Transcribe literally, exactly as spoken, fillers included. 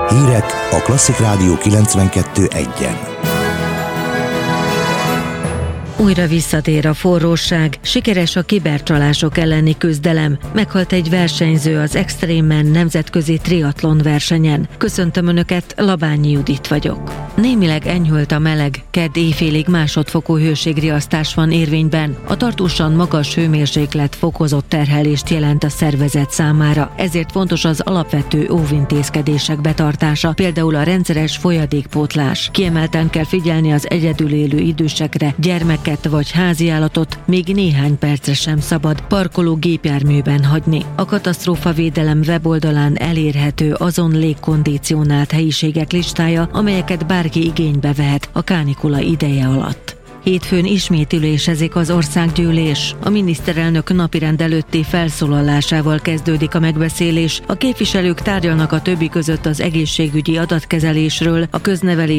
Hírek a Klasszik Rádió kilencvenkettő egyen. Újra visszatér a forróság, sikeres a kibercsalások elleni küzdelem. Meghalt egy versenyző az Extremen nemzetközi triatlon versenyen. Köszöntöm Önöket, Labányi Judit vagyok. Némileg enyhült a meleg, kedd éjfélig másodfokú hőségriasztás van érvényben. A tartósan magas hőmérséklet fokozott terhelést jelent a szervezet számára, ezért fontos az alapvető óvintézkedések betartása, például a rendszeres folyadékpótlás. Kiemelten kell figyelni az egyedül élő idősekre, gyermek vagy háziállatot még néhány percre sem szabad parkoló gépjárműben hagyni. A katasztrófavédelem weboldalán elérhető azon légkondicionált helyiségek listája, amelyeket bárki igénybe vehet a kánikula ideje alatt. Hétfőn ismét ülésezik az országgyűlés. A miniszterelnök napirend előtti felszólalásával kezdődik a megbeszélés. A képviselők tárgyalnak a többi között az egészségügyi adatkezelésről, a köznevelés